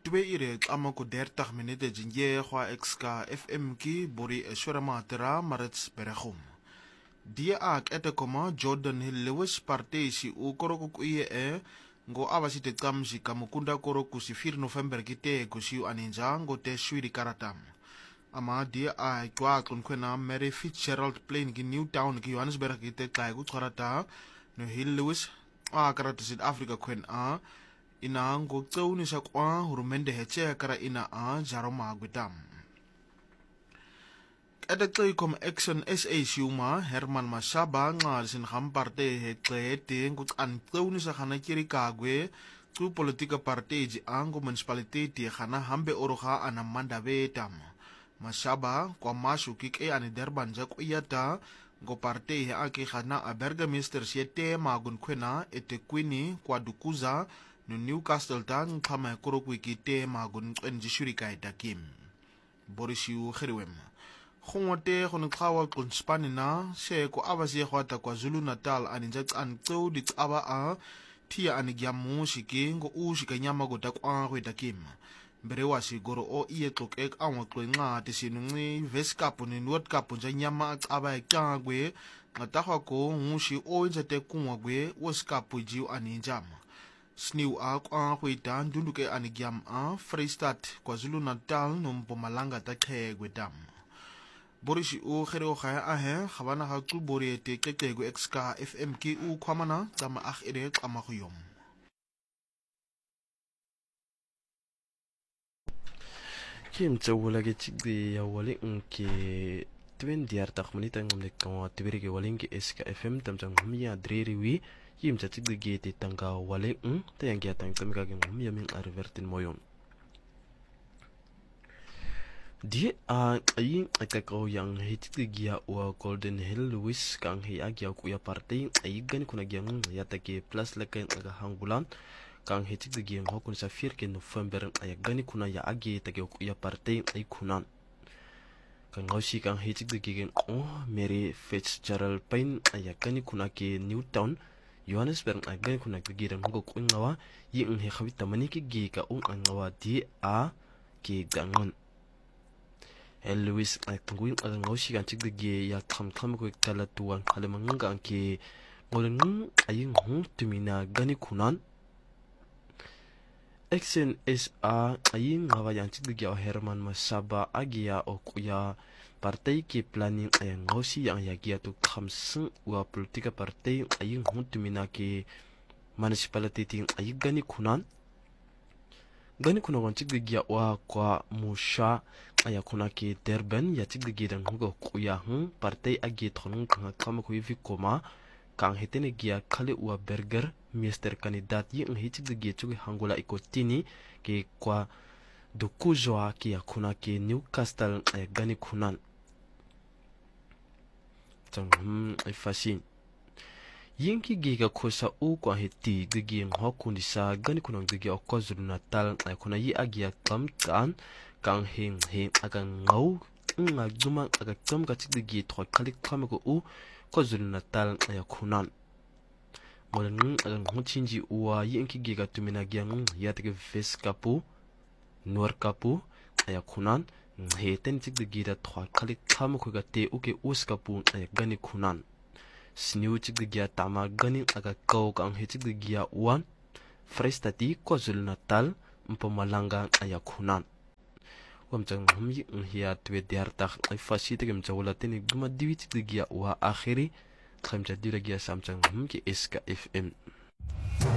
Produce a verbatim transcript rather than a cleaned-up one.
Twee ure amako dertig minute jinje kwa exka F M ki bori eshwara matera marits beregom. Die ak etekoma Jordan Hill Lewis partij si u koroko kuie e ngo awasi te kamsi kamukunda koroko si vier November kite kusiu aninja ngo te swiri karatam. Ama die a kwa klonkwena Mary Fitzgerald Plain ki Newtown ki Johannesburg kite kai ku karata no Hill Lewis a karata South Africa kwen a ina ngo tsauni sa kwa hurumende heche kara ina a jaroma gwitam. Edeklei kom Action S A Siuma Herman Mashaba nga sin hamparte hetle te ngo an tsauni sa khana kiri kagwe tu politika partij ji ango municipality khana hambe oroga ana mandabe tam. Mashaba kwa mashu kike ani Durban jak uyata ngo partij he ake khana a burgemeester siete magun kwena etekwini kwa dukuza no Newcastle tan kama korokwi kite magun enji shurika itakim. Borisiu khiriwem. Khongote khon tsawa kon spanina se ko abasi khwata kwa Zulu Natal aninja an tso dit aba a tia anigyamu shiki ngo u shika nyama go takwa go itakim. Berewa sigoro o iye tlok ek anwa kwenga tisinungi veskapu ni World Cup nja nyama aba ekagwe ngatakwa ko ngushi o injete kunwagwe woskapu jiu aninjama. Sneeuw ak aangoita dunduke anigyam a Vrystaat KwaZulu Natal no Mpumalanga takhe gwedam. Borishi u khere o khaya ahe khabana ha tu bori te keke go exka F M ki u khwamana tama akh ere qama khuyom. Kim tsawula ge tigdi ya wali unke twen diar tak menita ngomle kan tibiri ge walingi exka F M tamjang humya dreri wi yim ta tigdi ge te tanga wale un te yang ya tang tamga ge humya min arvertin moyon di a ayin akako yang hitigdi gia wa Golden Hill Lewis kang hi agya ku ya party ayigan kuna gyang ya take plus lakan aga hangulan kang hitigdi ge ngokun sa vier ke November ayagani kuna ya agi take ku ya party ay kunan kang ngausi kang hitigdi ge oh Mary Fitzgerald Plain ayagani kuna ke Newtown Johannesburg agani kuna gigiran ngo kungawa yi nghe khawita maniki gi ka un angawa di a ki gangon Louis Atungwin ang ngausi kan tigdi ya tham tham ko kala tuan kala manganga ke ngoleng aying hung tumina gani kunan Action S A aying ngawa yang tigdi ya Herman Masaba agia o kuya partai ke planning ay ngausi yang yagia tu khamsung wa politika partai aying hung tumina ke municipality ting aying gani kunan gani kuna wan tigdi ya wa kwa musha aya kuna ke Durban ya tigdi gidan hugo kuya hun partai agi thonung kanga kama ko yifi koma kang hetene gia khale wa burger mister kandidat yi ng hitigdi gi chugi hangula ikotini ke kwa dukuzwa ki ya kuna ke Newcastle ay gani kunan tang ifasin yinki giga kosa u kwa heti gigi nghokundi sa gani kuna gigi KwaZulu Natal ay kuna yi agia kam kan kang hing hing aga ngau nga juma aga kam ka tigdi thwa khalik khama ko u KwaZulu Natal ay kunan molen aga ngochinji uwa yinki giga tumina gyang yatike veskapu norkapu ay kunan heten tigdi gira thwa khalik khama ko ga te uke uskapu ay gani kunan Sneeuw tigdi gia tama gani aga kau kang he tigdi gia wan Vrystaat KwaZulu Natal Mpumalanga ay kunan wamjang humyi hiya twe diartak ay fasite gem jawla teni guma diwi tigdi gia wa akhiri khamja dira gia samjang humki exka F M